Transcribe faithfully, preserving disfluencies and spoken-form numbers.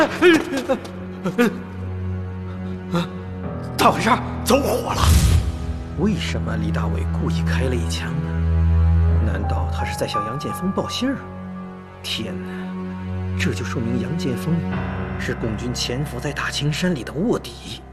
咋回事？ 走火了！ 为什么李大伟故意开了一枪呢？难道他是在向杨建锋报信儿？天哪，这就说明杨建锋是共军潜伏在大青山里的卧底。